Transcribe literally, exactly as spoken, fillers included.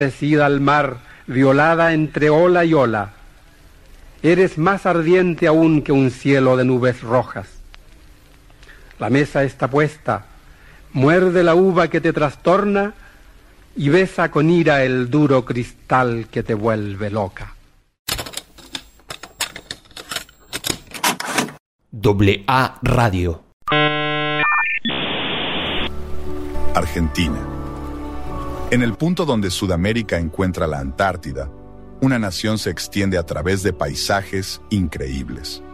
Parecida al mar, violada entre ola y ola. Eres más ardiente aún que un cielo de nubes rojas. La mesa está puesta, muerde la uva que te trastorna y besa con ira el duro cristal que te vuelve loca. Doble A Radio. Argentina. En el punto donde Sudamérica encuentra la Antártida, una nación se extiende a través de paisajes increíbles.